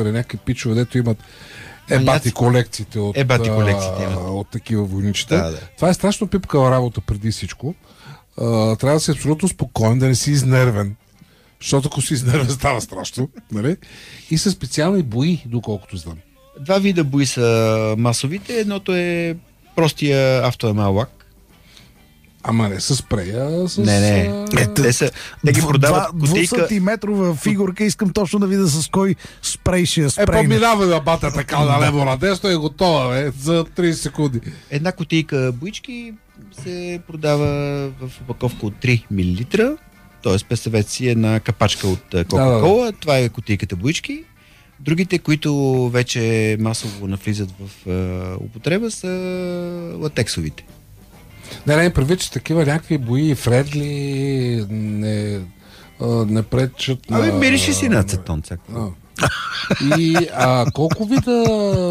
някакви пичове, дето имат ебати колекциите от такива войничета. Да. Това е страшно пипкава работа преди всичко. Трябва да си абсолютно спокоен, да не си изнервен. Защото ако си изнервен, става страшно. Нали? И са специални бои, доколкото знам. Два вида бои са масовите. Едното е простия автоемалак. Ама не с спрея, с... Не. Те ги продават кутийка. 2 сантиметрова фигурка, искам точно да видя с кой спрей ще спрейне. Поминава да бата така на лево на десно и готова, за 30 секунди. Една кутийка боички се продава в опаковка от 3 мл. Т.е. представете си една капачка от Кока-Кола. Това е кутийката боички. Другите, които вече масово навлизат в употреба, са латексовите. Не, предвид, че такива някакви бои, фредли, не пречат на... Мирише си на ацетон. И колко вида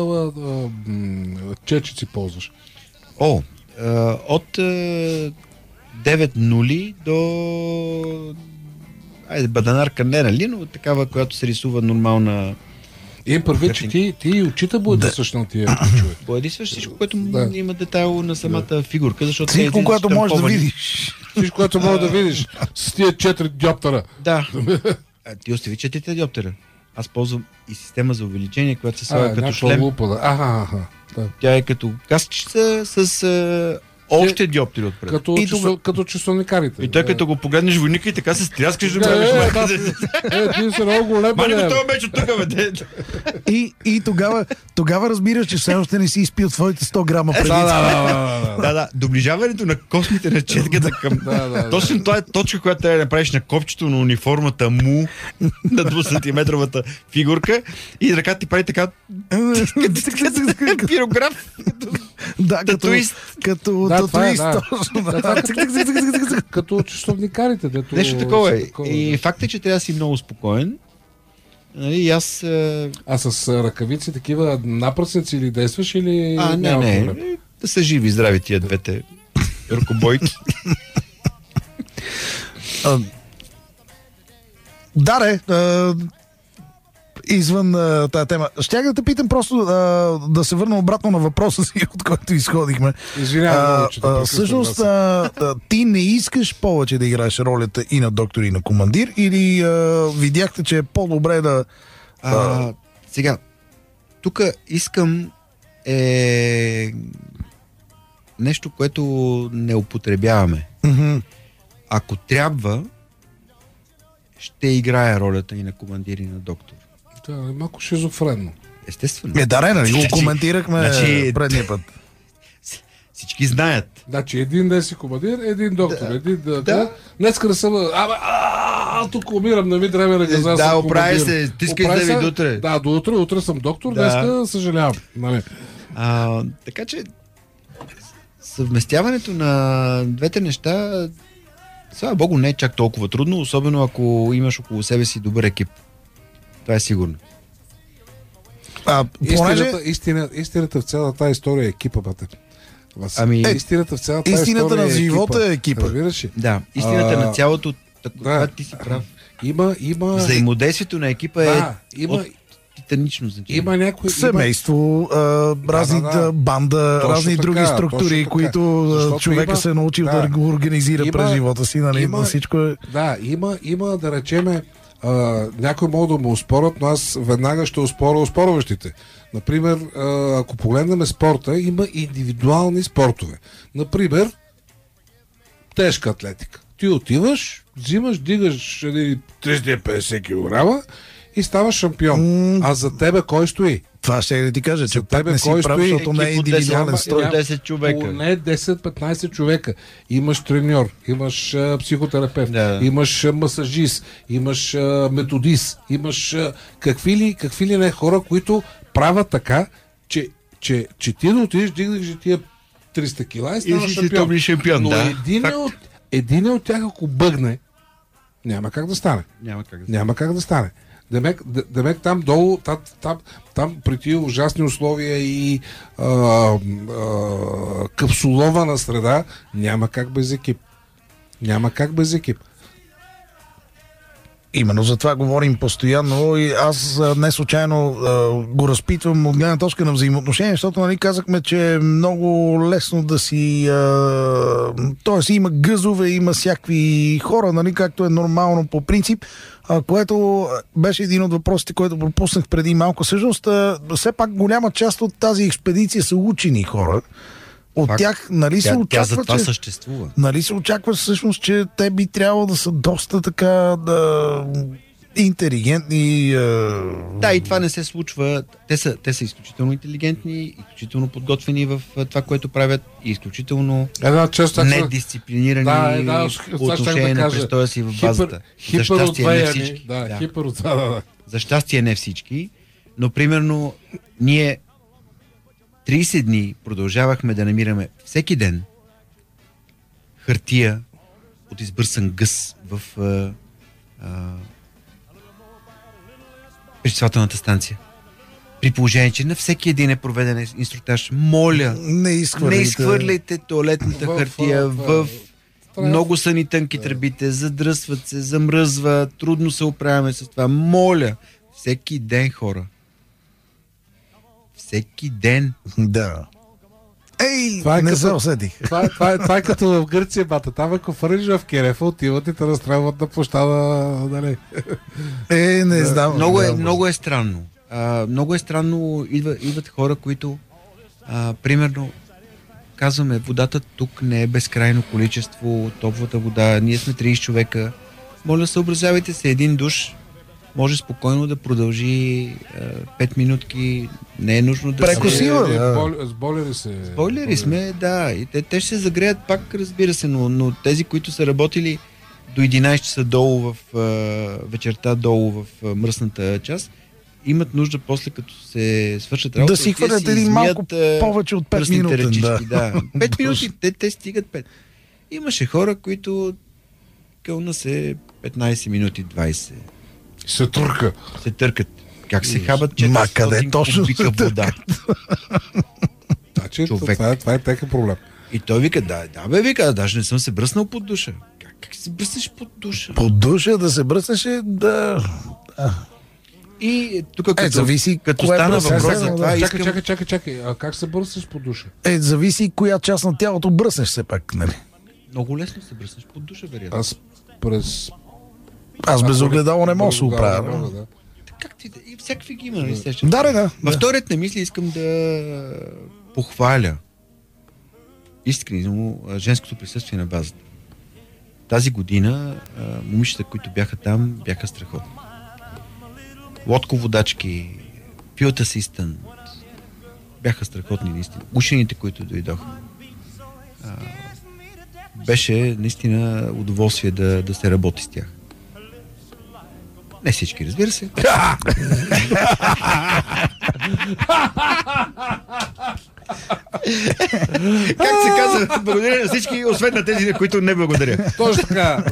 чечици ползваш? От 9-0 до... баданарка не, нали, но такава, която се рисува нормална... Първи, че ти и очите боядисваш на тия ключове. Боядисваш всичко, което има детайл на самата фигурка, защото... Всичко, което можеш да видиш. Всичко, което можеш да видиш с тия 4 диоптера. Да. Ти остави 4 диоптера. Аз ползвам и система за увеличение, която се слага като шлем. Тя е като касчица с още диоптери отпред. Като часовникарите. И той като го погледнеш войника и така се стряскаш да гледаш майка. Ти си много голем. Мани го това меч от тук, бе. И тогава разбираш, че все още не си изпил твоите 100 грама преди. Да. Доближаването на космите на четката към... Точно това е точка, която трябва да направиш на копчето на униформата му на 2-сантиметровата фигурка и ръката ти прави така пирограф. Да, като твист. Като часовникарите. Нещо такова е. И факт е, че трябва да си много спокоен. И аз... А с ръкавици такива напръсници или действаш или... Не. Да са живи и здрави тия двете ръкобойки. Извън тази тема. Щях да те питам просто да се върна обратно на въпроса си, от който изходихме. Извинявам, всъщност, ти не искаш повече да играеш ролята и на доктор, и на командир, или видяхте, че е по-добре да... Сега, тук искам нещо, което не употребяваме. Mm-hmm. Ако трябва, ще играя ролята и на командир, и на доктор. Това е малко шизофренно. Естествено. Нали го коментирахме предния път. Всички знаят. Значи един ден си командир, един доктор. Днеска да съм... тук умирам, не ми трябва да газа. Да, оправи се. Ти искаш да ви до утре. Да, до утре. Утре съм доктор, днеска съжалявам. Нали? Така че съвместяването на двете неща, слава Богу, не е чак толкова трудно, особено ако имаш около себе си добър екип. Това е сигурно. Истината в цялата тази история е екипа, бате. Истината в цялата истината на живота е екипа. Разбираш ли? Да, истината на цялото, ти си прав. Има... Взаимодействието на екипа е от титанично значение. Има някои... Семейство, разни банда, разни други структури, които човека се е научил да го организира през живота си, нали? Всичко е... Да, има да речеме някой могат да му оспорят, но аз веднага ще оспоря оспорващите. Например, ако погледнем спорта, има индивидуални спортове. Например, тежка атлетика. Ти отиваш, взимаш, дигаш 350 кг и ставаш шампион. А за тебе кой стои? Това ще да ти кажа, че пак не си прав, защото не е индивидуален строй. 10 човека. Не 10-15 човека. Имаш треньор, имаш психотерапевт, имаш масажист, имаш методист, имаш какви ли не хора, които правят така, че ти да отидеш, дигнеш тия 300 кила и ставаш шампион. Но един от тях, ако бъгне, няма как да стане. Няма как да стане. Демек там долу, там при тия ужасни условия и капсулована среда, няма как без екип. Именно за това говорим постоянно и аз не случайно го разпитвам от гледна точка на взаимоотношения, защото нали, казахме, че е много лесно да си... Тоест има гъзове, има всякакви хора, нали, както е нормално по принцип, което беше един от въпросите, който пропуснах преди малко. Всъщност, все пак голяма част от тази експедиция са учени хора. От тях, нали се очаква, за това съществува. Нали се очаква всъщност, че те би трябвало да са доста така интелигентни. Да, и това не се случва. Те са изключително интелигентни, изключително подготвени в това, което правят и изключително недисциплинирани по отношение на престоя си в базата. За щастие не всички. За щастие не всички, но примерно ние 30 дни продължавахме да намираме всеки ден хартия от избърсан гъс в пречиствателната станция. При положение, че на всеки един е проведен инструктаж. Моля, не изхвърляйте туалетната хартия в... Много са ни тънки тръбите, задръсват се, замръзва, трудно се оправяме с това. Моля, всеки ден, хора. Всеки ден. Да. Не се усетих. Това е като в Гърция, бата. Там ако фърниш в Керефа, отиват и те разстрелват на площада. Нали? Не знам. Много е странно. Много е странно. Идват хора, които примерно казваме, водата тук не е безкрайно количество, топлата вода. Ние сме 30 човека. Моля, съобразявайте се, един душ може спокойно да продължи 5 минутки. Не е нужно да с бойлери се... С бойлери сме, да. И те ще се загреят пак, разбира се, но тези, които са работили до 11 часа долу в вечерта, долу в мръсната част, имат нужда после, като се свършат работа, да си хвърлят един малко повече от 5 минути. Да. 5 минути, те стигат 5. Имаше хора, които кълна се 15 минути, 20. Се търкат. Как се хабат 400 кубика вода? Значи, това е техен проблем. И той вика, вика, даже не съм се бръснал под душа. Как се бръснеш под душа? Под душа да се бръснеш да... И тук като стана въпрос за това, Чакай. А как се бръснеш под душа? Зависи коя част на тялото бръснеш все пак, нали? Много лесно се бръснеш под душа, вероятно. Аз без огледало не мога да се оправя. Как ти и всякакви ги има, нали? Да. Във вторият на мисли искам да похваля искрено женското присъствие на базата. Тази година момичета, които бяха там, бяха страхотни. Лодководачки, field assistant, бяха страхотни, наистина. Учените, които дойдоха. Беше наистина удоволствие да се работи с тях. Не всички, разбира се. Как се казва? Благодаря на всички, освен на тези, на които не благодаря. Точно така.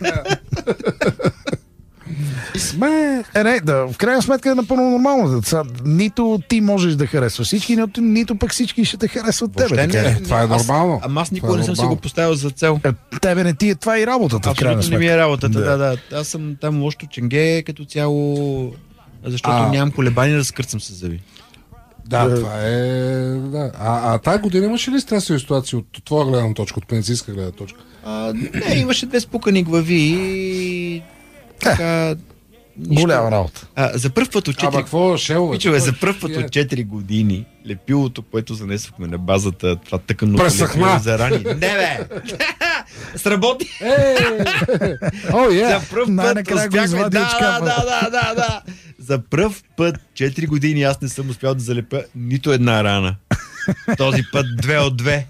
В крайна сметка е напълно нормално. Нито ти можеш да харесваш всички, нито пък всички ще те харесват тебе. Това е нормално. Ама аз никога не съм си го поставил за цел. Тебе не ти е това и работата. Абсолютно не ми е работата, да. Аз съм там лошо ченге като цяло, защото нямам колебания да скърцам с зъби. Да, това е... Да. Тая година имаше ли стресови ситуации от твоя гледна точка, от пенсийска гледна точка? Не, имаше 2 спукани глави и така... Голяма работа. За пръв път от 4... за пръв път от 4 години лепилото, което занесохме на базата, това тъкано пресъхна за рани. Не, бе! Сработи! За пръв път успяхме... Да. За пръв път 4 години аз не съм успял да залепя нито една рана. Този път 2 от 2.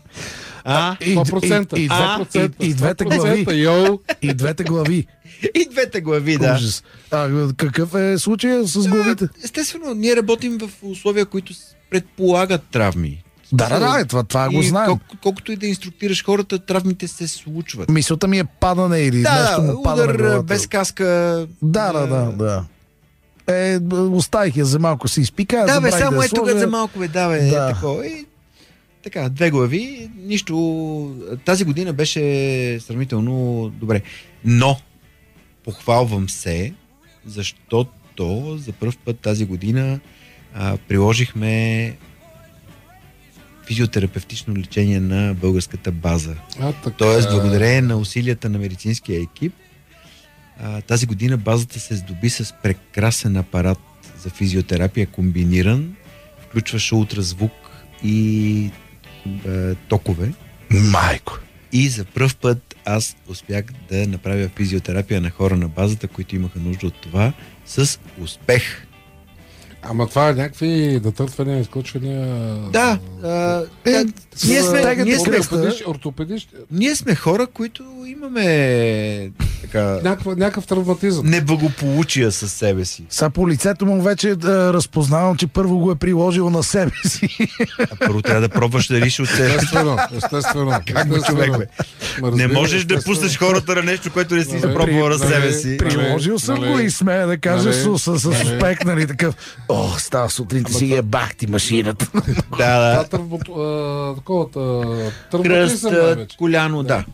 100%. И двете глави. И двете глави. И двете глави, да. Какъв е случая с главите? Естествено, ние работим в условия, които предполагат травми. Да, това го знаем. Колкото и да инструктираш хората, травмите се случват. Мисълта ми е падане или нещо му пада на главата. Без каска. Да. Оставих я за малко си изпика. Да, само тук за малко такова. Така, 2 глави, нищо. Тази година беше сравнително добре. Но похвалвам се защото за първ път тази година приложихме физиотерапевтично лечение на българската база. Тоест, благодарение на усилията на медицинския екип, тази година базата се здоби с прекрасен апарат за физиотерапия, комбиниран, включваше ултразвук и токове. Майко! И за пръв път аз успях да направя физиотерапия на хора на базата, които имаха нужда от това, с успех. Ама това е някакви натъртвания, изкочвания... Да. Ние сме хора, които имаме някакъв травматизъм. Неблагополучия със себе си. Са по лицето му вече разпознавам, че първо го е приложил на себе си. Първо трябва да пробваш дали ще оцелиш. Естествено. Как го човек, бе? Не можеш да пуснеш хората на нещо, което не си изпробвал на себе си. Приложил съм го и смея да кажа с успех, нали, такъв. Става сутринта си бах ти машината. Да. Кръст, коляно, да.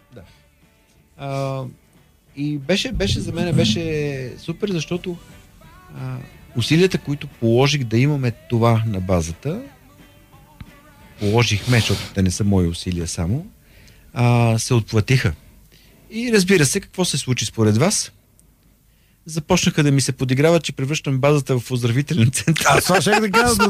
И за мен беше супер, защото усилията, които положих да имаме това на базата, положихме, защото те не са мои усилия само, се отплатиха. И разбира се, какво се случи според вас? Започнаха да ми се подиграват, че превръщам базата в оздравителен център. Аз това ще да кажа,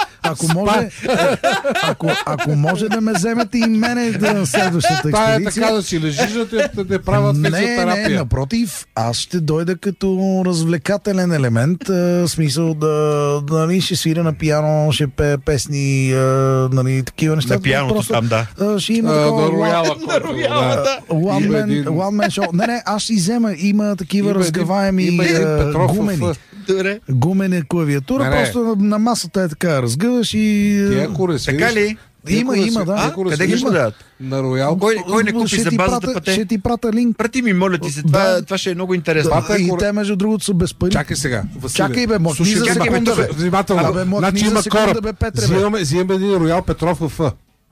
ако може да ме вземете и мене на следващата експедиция. Това е така да си лежиш, да те правят физиотерапия. Не, напротив, аз ще дойда като развлекателен елемент, смисъл да ще свиря на пиано, ще пее песни, такива неща. На пианото там, да. Ще има такова... На рояла, да. One man show. Не, аз ще взема, има такива разгъваеми гумени клавиатура, просто на масата е така, разгъваш и... Така ли? Има, да. Къде ги продават? На Роял. Кой не купи за базата пъте? Ще ти прата линк. Прати ми, моля ти се, това ще е много интересно. И те, между другото, са без пари. Чакай сега. Чакай, бе, махни за секунда, бе. Внимателно. Значи има кораб. Взимаме един Роял Петров в.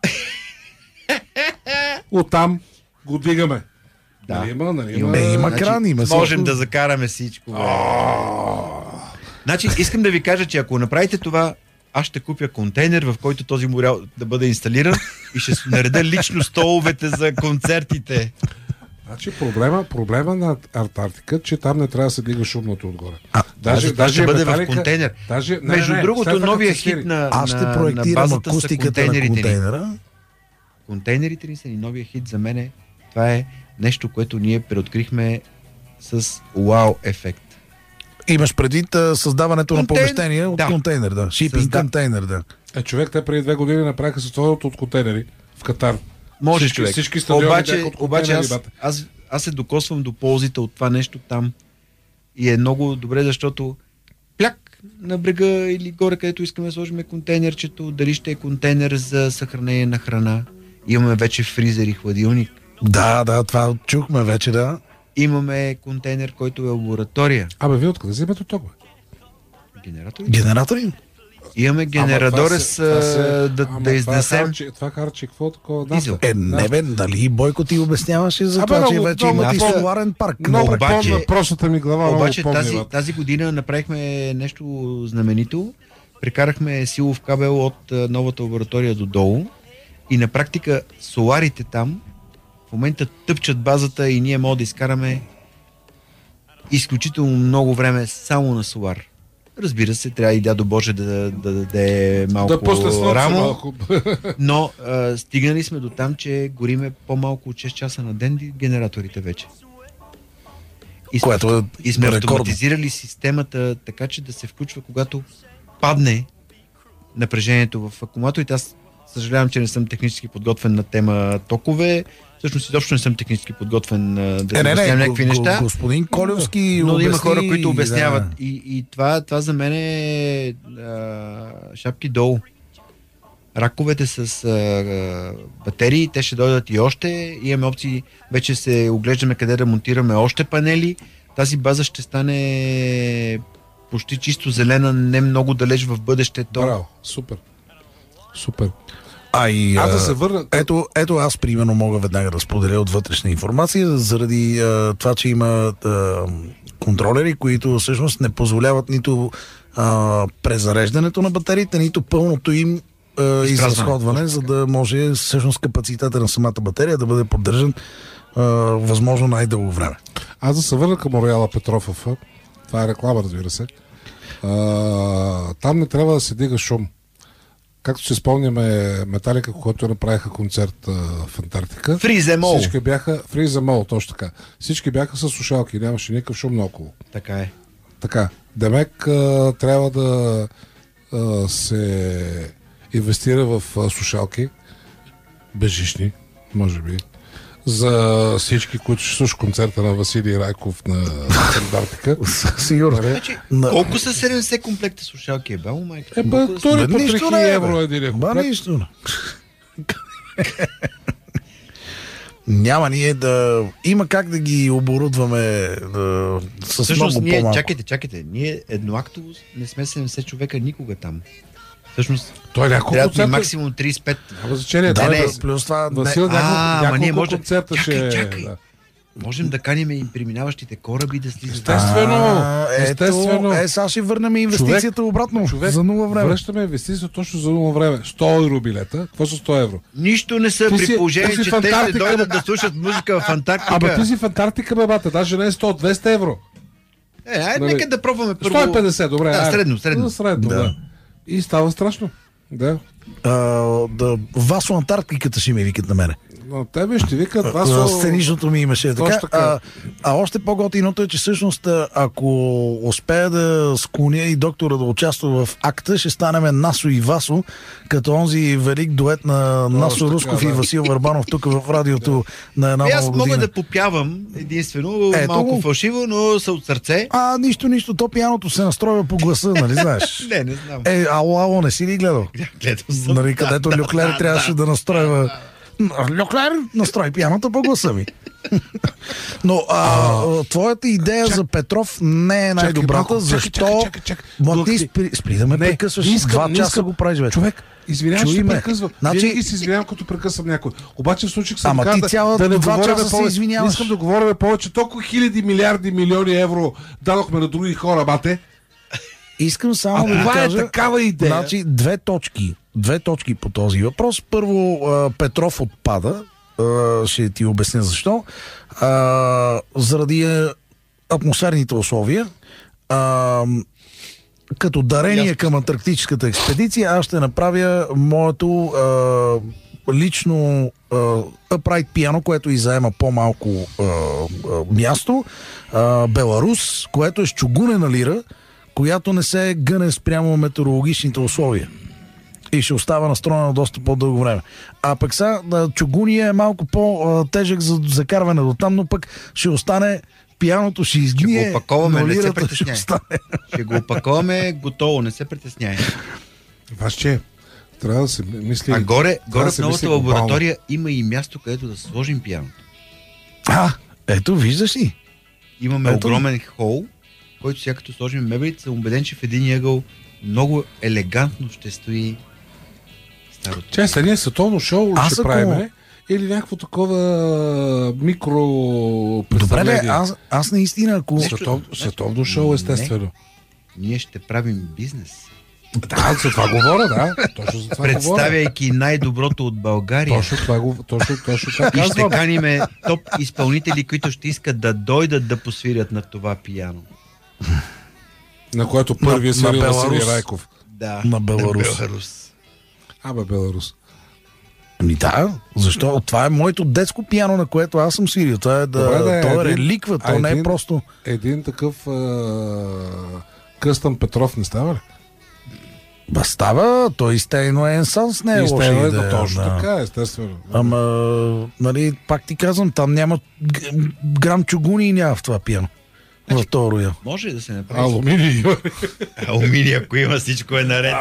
Оттам го дигаме. Да. Има кран, има. Можем да закараме всичко. Значи, искам да ви кажа, че ако направите това, аз ще купя контейнер, в който този морял да бъде инсталиран и ще нареда лично столовете за концертите. Значи проблема на Антарктика, че там не трябва да се дига шумното отгоре. Даже ще бъде в контейнер. Между другото, новия хит на аз ще проектирам акустиката на контейнера. Контейнерите ни са и новия хит за мен. Това е нещо, което ние преоткрихме с вау ефект. Имаш предвид създаването на помещение от контейнер, да. Шипинг контейнер, да. Човек, те преди 2 години направиха състоянието от контейнери в Катар. Може човек. Всички стадиони обаче аз се докосвам до ползите от това нещо там. И е много добре, защото пляк на брега или горе, където искаме да сложим контейнерчето, дали ще е контейнер за съхранение на храна. Имаме вече фризер и хладилник. Да, това чухме вече, да. Имаме контейнер, който е лаборатория. Вие откъде вземете ток, бе? Генератори? Имаме генератори да изнесем. Това харчи какво такова? Не бе, дали Бойко ти обясняваше за това, че вече имате соларен парк. Много помня просната ми глава. Обаче тази година направихме нещо знаменито. Прекарахме силов кабел от новата лаборатория до долу и на практика соларите там в момента тъпчат базата и ние можем да изкараме изключително много време само на солар. Разбира се, трябва и дядо Боже да даде малко рамо, но стигнали сме до там, че гориме по-малко от 6 часа на ден генераторите вече. И сме автоматизирали системата така, че да се включва, когато падне напрежението в акумулаторите. Аз съжалявам, че не съм технически подготвен на тема токове. Всъщност изобщо не съм технически подготвен да обяснявам някакви неща. Господин Колевски но има хора, които обясняват. Да. И това за мен е шапки долу. Раковете с батерии, те ще дойдат и още. Имаме опции, вече се оглеждаме къде да монтираме още панели. Тази база ще стане почти чисто зелена, не много далеч в бъдещето. Браво, супер. Да се върна. Ето аз примерно мога веднага да споделя от вътрешна информация, заради това, че има контролери, които всъщност не позволяват нито презареждането на батериите, нито пълното им изразходване, за да може всъщност капацитета на самата батерия да бъде поддържан възможно най-дълго време. Аз да се върна към Рояла Петров. Това е реклама, разбира се. Там не трябва да се дига шум. Както се спомняме Металика, когато направиха концерт в Антарктика. Фриземол. Всички бяха Фриземол, точно така. Всички бяха с слушалки, нямаше никакъв шум наоколо. Така е. Така. Демек трябва да се инвестира в слушалки, безжични, може би, за всички, които ще слушат концерта на Василий Райков на Антарктика. Сигурно. Значи, колко са 70 комплекта слушалки? Бяло, майка? Той по 3000 евро един комплект. Нищо. Няма ние да... Има как да ги оборудваме с всъщност, много по-малко. Чакайте. Ние едноактово не сме 70 човека никога там. Всъщност, той няколко трябва концерта... максимум 35. Няма значение. Да, Не, плюс това... Васил, няколко концерта ще... Чакай. Да. Можем да каним и преминаващите кораби да слизат. Естествено. Сега ще върнем инвестицията обратно. За нула време. Връщаме инвестицията точно за нула време. 100 евро билета. Какво са 100 евро? Нищо не са при положение, че те ще дойдат да слушат музика в Антарктика. Ама ти си в Антарктика, бебата. Даже не е 100, 200 евро. Нека да пробваме първо. 150, добре. Да, средно. Да. И става страшно. Да. Васо Антарктиката ще ми викат на мене. Но тебе ще викат Васо... Сценичното ми имаше така. Още по-готиното е, че всъщност ако успея да склоня и доктора да участва в акта, ще станем Насо и Васо, като онзи велик дует на Насо Русков и Васил Върбанов тук в радиото на една нова година. Аз мога да попявам единствено, малко фалшиво, но са от сърце. Нищо, то пианото се настройва по гласа, нали знаеш? Не знам. Ало, не си ли гледал? Гледал съм. Нали, където Люклер трябваше да настройва. Люклер, настрой пианото по гласа ми. Но твоята идея за Петров не е най-добрата. Защо? Спри да ме прекъсваш. 2 часа го правиш вече. Човек, извинявай, ще прекъсвам. Винаги се извинявам, като прекъсвам някой. Обаче в случай съм да не говорим повече. Не искам да говорим повече. Толкова хиляди, милиарди, милиони евро дадохме на други хора, бате. Искам само да ви кажа, такава идея. Значи, две точки по този въпрос. Първо, Петров отпада. Ще ти обясня защо. Заради атмосферните условия. Като дарение към антарктическата експедиция, аз ще направя моето лично upright пиано, което и заема по-малко място. Беларус, което е с чугунена лира, която не се гъне спрямо метеорологичните условия. И ще остава настроена доста по-дълго време. А пък сега чугуния е малко по-тежък за закарване до там, но пък ще остане пианото, ще изгние. Ще го опаковаме, не се притесняй. Ще го опаковаме готово, не се притесняй. Ваше, трябва да се мисли... А горе в новата лаборатория има и място, където да сложим пианото. Ето, виждаш ли? Имаме огромен хол, който сега като сложим мебелите, съм убеден, че в един ъгъл много елегантно ще стои старото. Ние световно шоу ще правим, или някакво такова микро представление. Добре, аз наистина, ако... Световно шоу, естествено. Ние ще правим бизнес. Да, за това говоря, да. Точно за това представяйки най-доброто от България. Точно това и ще каниме топ изпълнители, които ще искат да дойдат да посвирят на това пиано. На което първият свирил Василий Райков. Да, на Беларус. Беларус. Защо? Това е моето детско пиано, на което аз съм свирил. Това е това е реликва, то не е просто... Един такъв къстъм Петров не става ли? Става, той изтейно е енсанс, не е лоша идея. Точно така, естествено. Ама, пак ти казвам, там няма грам чугуни и няма в това пиано. Във втория. Може да се направи. Алуминий, ако има, всичко е наред.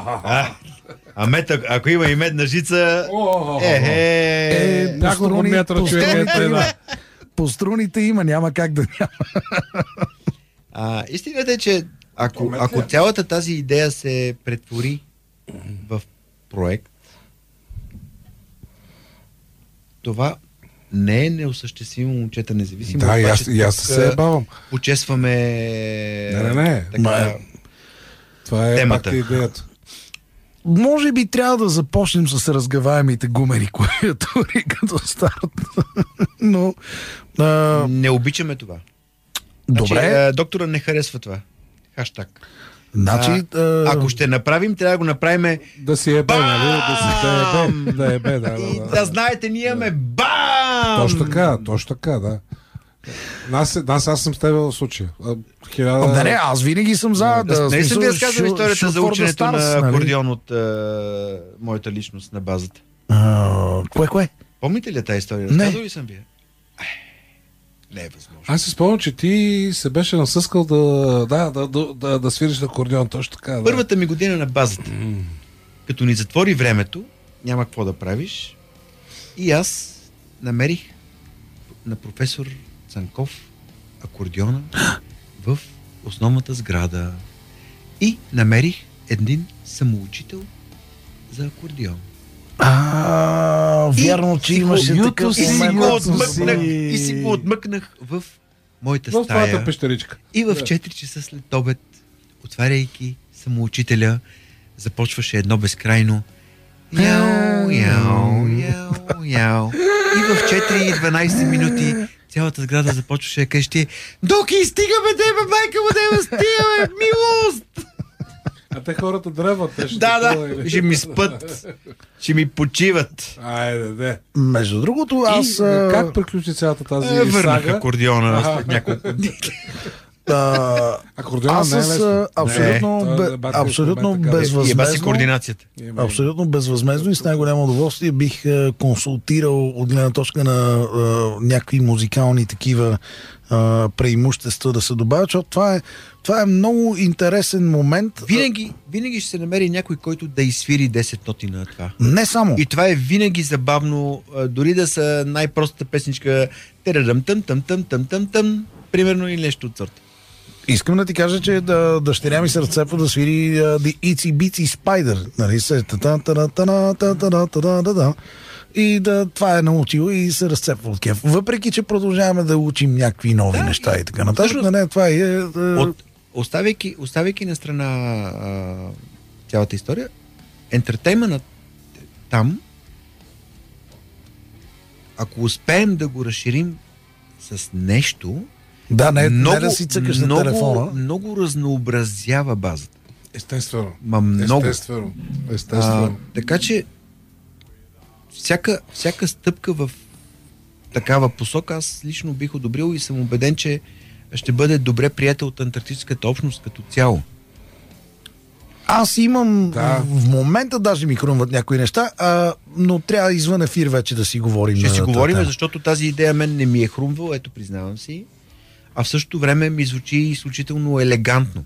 Ако има и медна жица... Няколко метра човек. По струните има, няма как да няма. Истината е, че ако цялата тази идея се претвори в проект, това не е неосъществимо, момчета, независимо. Да, и аз се бавам. Почесваме Не. Това е темата. пак идеята. Може би трябва да започнем с разгаваемите гумени клавиатури като старт. Но... Не обичаме това. Добре. Значи, доктора не харесва това. Хаштаг. Значи, ако ще направим, трябва да го направим Да си ебе, нали? Да ебе, да. и да знаете, ние имаме бам! Точно така, да. Аз съм с теб в случая. Не, аз винаги съм за... Не съм ви разказал историята за ученето на акордеон от моята личност на базата. Кое? Помните ли тази история? Разказал ли съм ви? Не е възможно. Аз си спомням, че ти се беше насъскал да свириш на акордеон, точно така. Да. Първата ми година на базата. Като ни затвори времето, няма какво да правиш. И аз намерих на професор Цанков акордеона в основната сграда. И намерих един самоучител за акордеон. Вярно, че имаше такъв и си го отмъкнах в моята в стая. твоята пещеричка. И в 4 часа след обед, отваряйки самоучителя, започваше едно безкрайно яу. И в 4:12 минути цялата сграда започваше да къщи: Доки, стигаме деба, майка му деба, стигаме, милост! А те хората дръват. Ще ми спът. Ще ми почиват. Айде. Между другото, аз... Как приключи цялата тази върнах сага? акордеона след няколко дни. Аз с абсолютно безвъзмездно. Координацията. Абсолютно безвъзмездно и с най-голямо удоволствие бих консултирал от гледна точка на някакви музикални такива преимущества да се добавят, защото това е много интересен момент. Винаги ще се намери някой, който да изсвири 10 ноти на това. Не само. И това е винаги забавно, дори да са най-простата песничка тъм, примерно, или нещо от сорта. Искам да ти кажа, че дъщеря ми се разцепва да свири The Itsy Bitsy Spider. Нали се? И това е научил и се разцепва от кеф. Въпреки, че продължаваме да учим някакви нови неща и така нататък. Това е... Оставяйки на страна цялата история, ентертейментът там, ако успеем да го разширим с нещо, не да си цъкаш на телефона. Много разнообразява базата. Естествено. Естествено. Така че всяка стъпка в такава посока аз лично бих одобрил и съм убеден, че ще бъде добре приета от антарктическата общност като цяло. Аз имам в момента даже ми хрумват някои неща, но трябва извън ефир вече да си говорим. Ще си говорим, защото тази идея мен не ми е хрумвала, ето признавам си, а в същото време ми звучи изключително елегантно.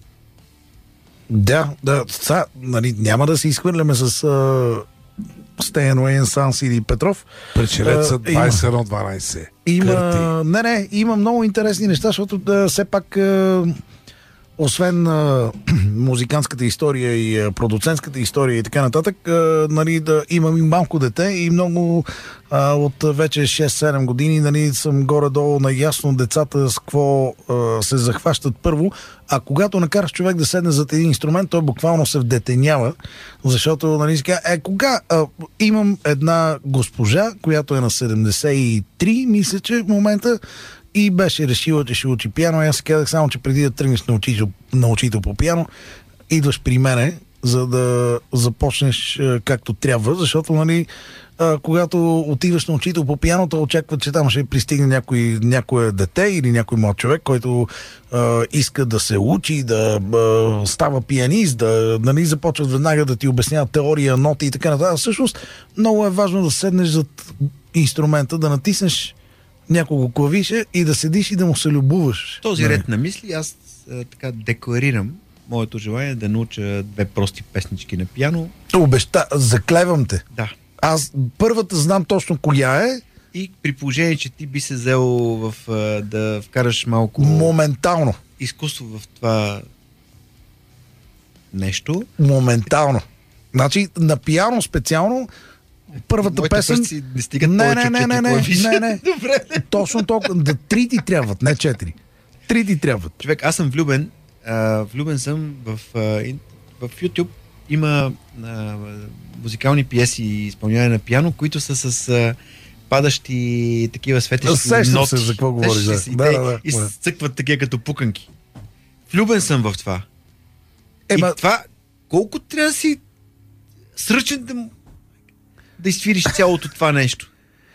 Нали, няма да се изхвърляме с Стейн Уейн, Санс или Петров. Пречелеца 21-12. Има много интересни неща, защото все пак освен музикантската история и продуцентската история и така нататък, нали, имам и малко дете и много от вече 6-7 години, нали, съм горе-долу наясно децата с какво се захващат първо, а когато накараш човек да седне зад един инструмент, той буквално се вдетенява, защото, нали, имам една госпожа, която е на 73, мисля, че в момента, и беше решила, че ще учи пиано. И аз си казах само, че преди да тръгнеш на учител по пиано, идваш при мене, за да започнеш както трябва, защото, нали, когато отиваш на учител по пиано, то очаква, че там ще пристигне някое дете или някой млад човек, който иска да се учи, да става пианист, да, нали, започват веднага да ти обясняват теория, ноти и така нататък. Всъщност, много е важно да седнеш зад инструмента, да натиснеш няколко клавиша и да седиш и да му се любуваш. Този ред на мисли аз така декларирам моето желание да науча 2 прости песнички на пиано. Заклевам те. Да. Аз първата знам точно коя е. И при положение, че ти би се взел да вкараш малко моментално изкуство в това нещо. Моментално. Значи на пиано специално Първата песен... Не стигат повече от 4 не. Добре. Точно толкова. 3 ти трябват, не 4. 3 ти трябват. Човек, аз съм влюбен. Влюбен съм в YouTube. Има музикални пиеси и изпълняване на пиано, които са с падащи такива светещи ноти. Се за какво говориш. И цъкват такива като пуканки. Влюбен съм в това. И това, колко трябва да си сръчен да изфириш цялото това нещо?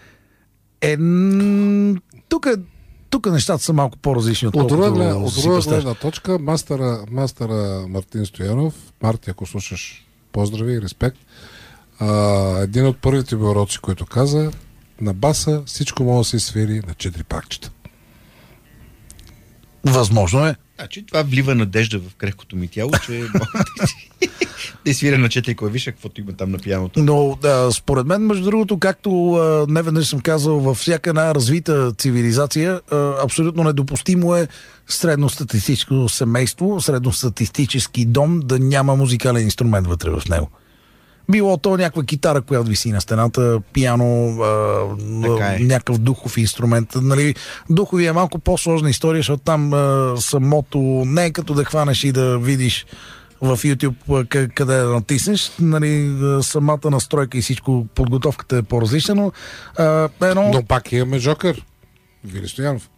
Тук нещата са малко по-различни. От друга гледна точка, мастера Мартин Стоянов, Марти, ако слушаш, поздрави и респект. Един от първите уроци, който каза, на баса всичко може да се свири на 4 пакчета. Възможно е. Значи това влива надежда в крехкото ми тяло, че да свиря на 4 клавиша, каквото има там на пианото. Но според мен, между другото, както неведнъж съм казал, във всяка една развита цивилизация, абсолютно недопустимо е средностатистическо семейство, средностатистически дом да няма музикален инструмент вътре в него. Било то някаква китара, която виси на стената, пиано, някакъв духов инструмент. Нали, духови е малко по-сложна история, защото там самото не е като да хванеш и да видиш в YouTube къде да натиснеш. Нали, самата настройка и всичко, подготовката е по-различна, но Но пак имаме Жокер. Вили Стоянов.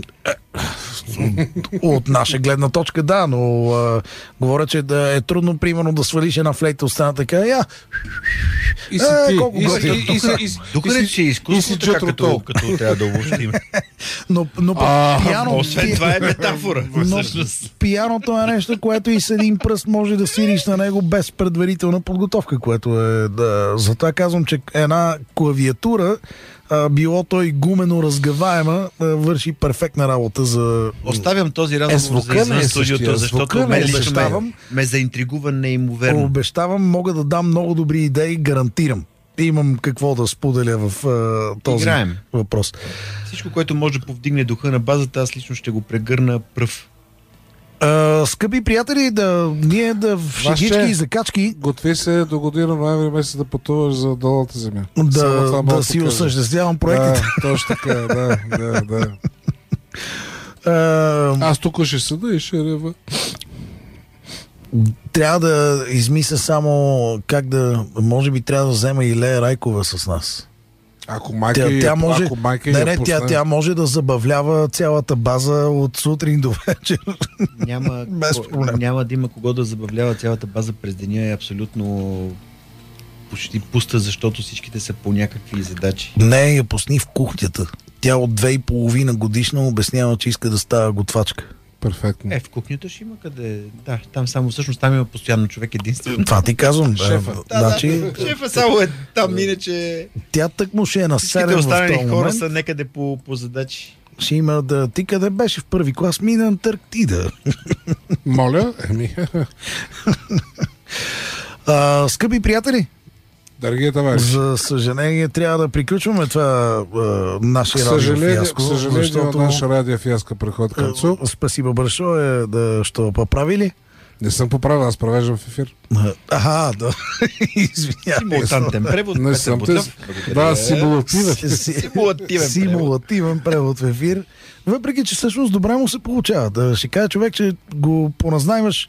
От наша гледна точка, да, но говоря, че да е трудно, примерно, да свалиш една флейта от стената, така, и си ти. Духарът си изкуството, като трябва да обобщим. Но пиано... Освен това е метафора. Но пианото е нещо, което и с един пръст може да свириш на него без предварителна подготовка, което е... Затова казвам, че една клавиатура, било той гумено разгъваема, върши перфектна работа за... Оставям този разговор за извън студиото, защото ме заинтригува неимоверно. Обещавам, мога да дам много добри идеи, гарантирам. Имам какво да споделя в този въпрос. Всичко, което може да повдигне духа на базата, аз лично ще го прегърна пръв. Скъпи приятели, ние в шегички и закачки... Готви се до година ноември месец да пътуваш за долната земя. Да си осъществявам проектите. Да, точно така, да. Аз тук ще седа и ще рева. Трябва да измисля само как да... Може би трябва да взема и Лея Райкова с нас. Ако майка тя може да забавлява цялата база от сутрин до вечер. Няма да има кого да забавлява цялата база през деня. Е абсолютно почти пуста, защото всичките са по някакви задачи. Не, я пусни в кухнята. Тя от 2,5 годишна обяснява, че иска да става готвачка. Перфектно. В кухнята ще има къде... Да, там само всъщност там има постоянно човек единствено. Това ти казвам. Шефа. Шефа само е там, иначе... Тя тъкмо ще е на 7 в този останали момент. Хора са некъде по задачи. Ще има да... Ти къде беше в първи клас? Мина Антарктида. Моля? Скъпи приятели, дорогие товарищи, за съжаление трябва да приключваме това нашия радиофиаско. Защото наша радиофиаска преход към ЦУ. Спасибо большое, що поправили. Не съм поправил, аз провеждам в ефир. Да. Извинявай. Симултантен превод. Не съм да, симулативен превод в ефир. Въпреки, че всъщност добре му се получава. Да ще кажа човек, че го поназнаймаш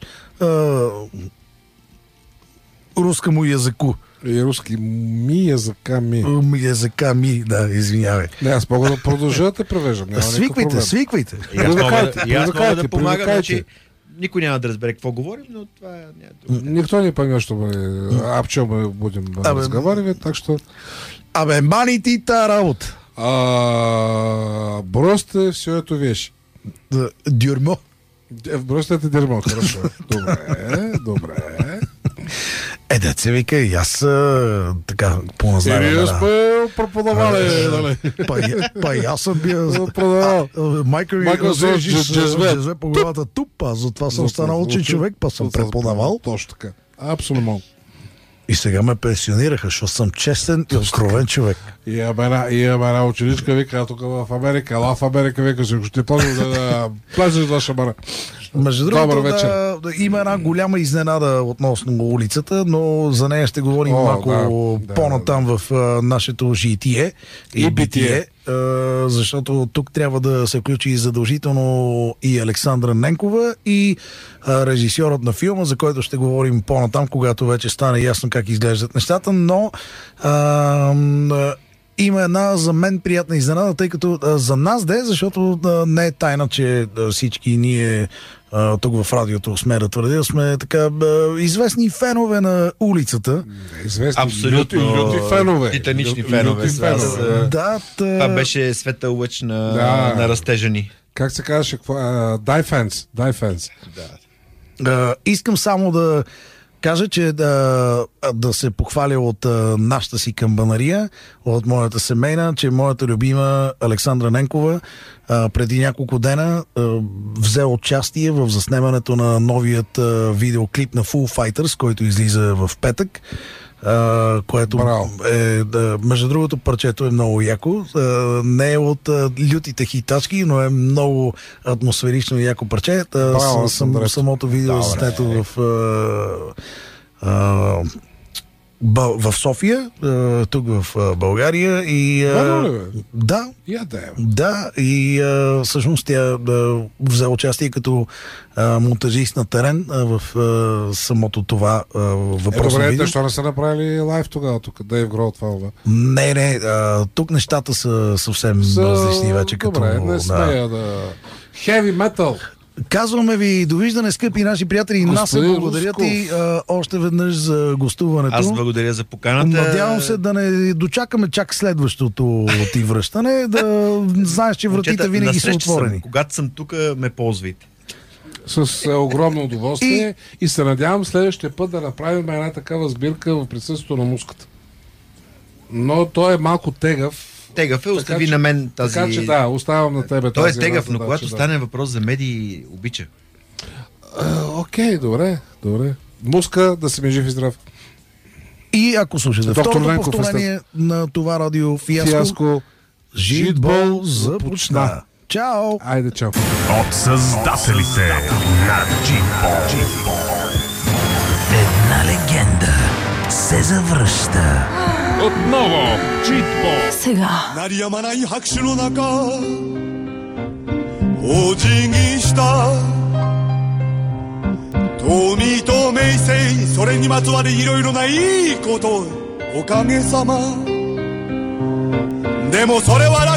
руска му языку. И руски языка ми. Языка ми, да, извинявай. Не, аз мога да продължа да те превеждам. Свиквайте. И аз мога да помагам, значи никой няма да разбере какво говорим, но това е... Никто не пойме, что мы об чем мы будем разговаривать, так что... мани ти та работа. Бросьте все эту вещь. Дюрмо. Бросьте это дерьмо, хорошо. Добре. Да се вика и аз така поназнавам. И аз преподавали. Па и аз съм бил Майкъл Джезве по главата туп, затова съм станал учен човек, па съм преподавал. Точно така. Абсолютно. И сега ме пенсионираха, защото съм честен и откровен човек. И една ученичка вика тук в Америка, ела в Америка вика, ще може да плезеш да шамара. Между другото, има една голяма изненада относно улицата, но за нея ще говорим малко по-натам в нашето житие и битие, защото тук трябва да се включи задължително и Александра Ненкова и режисьорът на филма, за който ще говорим по-натам, когато вече стане ясно как изглеждат нещата, но има една за мен приятна изненада, тъй като за нас защото не е тайна, че всички ние тук в радиото сме да твърдя, сме така известни фенове на улицата. Известни, абсолютно люти фенове. Титанични фенове. Това беше светъл лъч на растежа ни. Как се казваше? Die fans. Искам само да кажа, че да се похваля от нашата си камбанария, от моята семейна, че моята любима Александра Ненкова преди няколко дена взе участие в заснемането на новият видеоклип на Foo Fighters, който излиза в петък. Което между другото парчето е много яко. Не е от лютите хитачки, но е много атмосферично и яко парче. Самото видео заснето в София, тук в България и и всъщност тя взе участие като монтажист на терен в самото това въпросно видео. Добре, защо не са направили лайв тогава, тук Дейв Гроу това? Не, тук нещата са съвсем различни вече. Добре, не смея да... Heavy metal! Казваме ви довиждане, скъпи наши приятели. Насе, благодаря ти още веднъж за гостуването. Аз благодаря за поканата. Надявам се да не дочакаме чак следващото ти връщане, да знаеш, че вратите винаги са отворени. Когато съм тук, ме ползвайте. С огромно удоволствие и се надявам следващия път да направим една такава сбирка в присъствието на муската. Но той е малко тегав. Тегав е, остави на мен тази... Така че оставям на тебе той тази... Той е тегав, но когато стане въпрос за медии, обича. Окей, добре. Муска, да си ми жив и здрав. И ако слушате второто повторение на това радио Фиаско, Житбол започна. Чао! Айде, чао! От създателите на Житбол. Една легенда се завръща. Отново Житбол. Сега. 鳴りやまない拍手の中お辞儀した富と名声それにまつわるいろいろないいことおかげさまでもそれは